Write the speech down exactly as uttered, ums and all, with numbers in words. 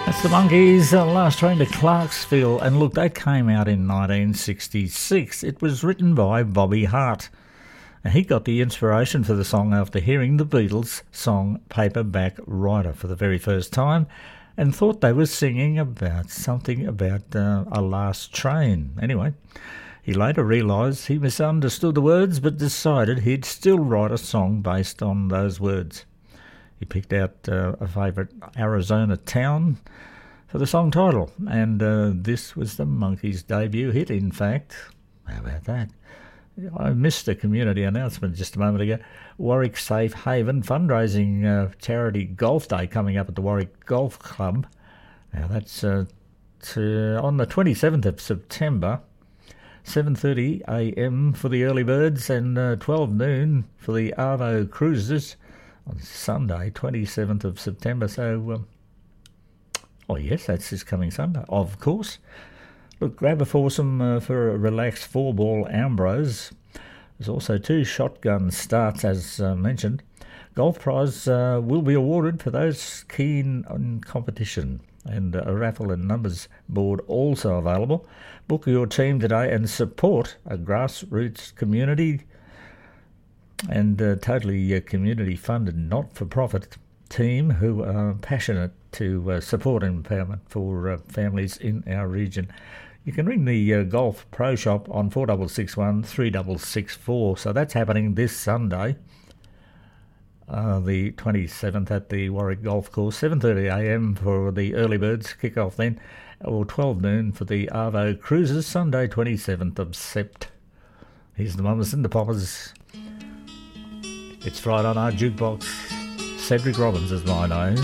That's the Monkees, uh, Last Train to Clarksville. And look, that came out in nineteen sixty-six. It was written by Bobby Hart. And he got the inspiration for the song after hearing the Beatles' song Paperback Writer for the very first time and thought they were singing about something about uh, a last train. Anyway, he later realised he misunderstood the words but decided he'd still write a song based on those words. He picked out uh, a favourite Arizona town for the song title, and uh, this was the Monkees' debut hit, in fact. How about that? I missed a community announcement just a moment ago. Warwick Safe Haven fundraising uh, charity golf day coming up at the Warwick Golf Club. Now that's uh, to, on the twenty-seventh of September, seven thirty a m for the early birds and uh, twelve noon for the Arvo Cruises on Sunday, twenty-seventh of September. So, um, oh yes, that's this coming Sunday, of course. Look, grab a foursome uh, for a relaxed four-ball Ambrose. There's also two shotgun starts, as uh, mentioned. Golf prize uh, will be awarded for those keen on competition. And a raffle and numbers board also available. Book your team today and support a grassroots community and uh, totally uh, community-funded, not-for-profit team who are passionate to uh, support empowerment for uh, families in our region. You can ring the uh, Golf Pro Shop on four six six one, three six six four. So that's happening this Sunday, uh, the twenty-seventh at the Warwick Golf Course, seven thirty a m for the early birds kick-off then, or twelve noon for the Arvo Cruises, Sunday twenty-seventh of Sept. Here's the Mamas and the Poppers. It's Friday on our jukebox. Cedric Robbins is my name.